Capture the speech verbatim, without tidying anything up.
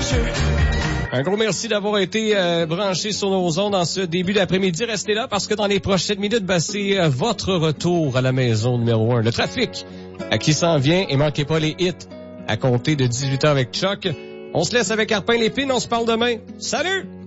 Un gros merci d'avoir été euh, branché sur nos ondes en ce début d'après-midi. Restez là parce que dans les prochaines minutes, ben, c'est euh, votre retour à la maison numéro un. Le trafic à qui s'en vient et manquez pas les hits à compter de dix-huit heures avec Chuck. On se laisse avec Arpin Lépine, on se parle demain. Salut!